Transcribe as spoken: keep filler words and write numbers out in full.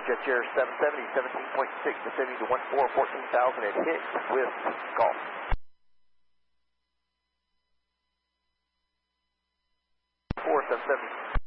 Jet Chair seven seventy, seventeen point six, descending to one four, fourteen thousand at Hicks with golf. four seven seventy.